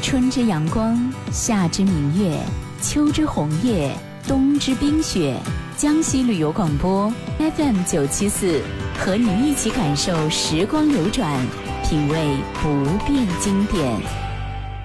春之阳光，夏之明月，秋之红叶，冬之冰雪。江西旅游广播 FM974，和您一起感受时光流转，品味不变经典。